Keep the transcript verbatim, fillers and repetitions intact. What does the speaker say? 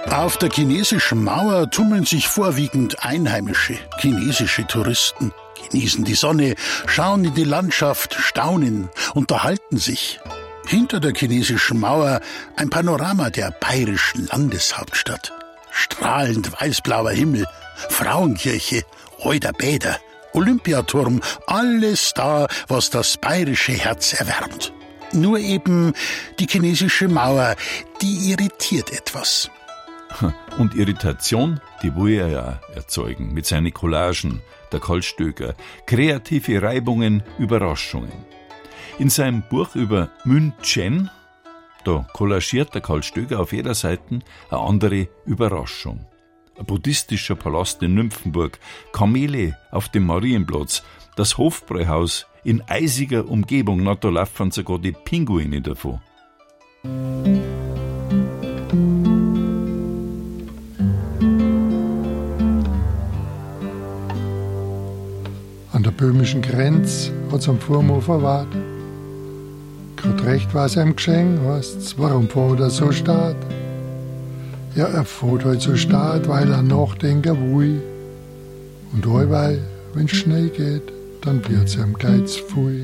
Auf der chinesischen Mauer tummeln sich vorwiegend einheimische chinesische Touristen, genießen die Sonne, schauen in die Landschaft, staunen, unterhalten sich. Hinter der chinesischen Mauer ein Panorama der bayerischen Landeshauptstadt. Strahlend weißblauer Himmel, Frauenkirche, Euder Bäder, Olympiaturm, alles da, was das bayerische Herz erwärmt. Nur eben die chinesische Mauer, die irritiert etwas. Und Irritation, die will er ja erzeugen mit seinen Collagen, der Karl Stöger. Kreative Reibungen, Überraschungen. In seinem Buch über München, da kollagiert der Karl Stöger auf jeder Seite eine andere Überraschung. Ein buddhistischer Palast in Nymphenburg, Kamele auf dem Marienplatz, das Hofbräuhaus in eisiger Umgebung, na, da laufen sogar die Pinguine davon. An der böhmischen Grenze hat's am Vorhof verwahrt. Grad recht was ihm geschenkt, heißt's, warum fährt er so stark? Ja, er fährt halt so stark, weil er nachdenken will. Und allweil, wenn's schnell geht, dann wird's ihm gleich zu viel.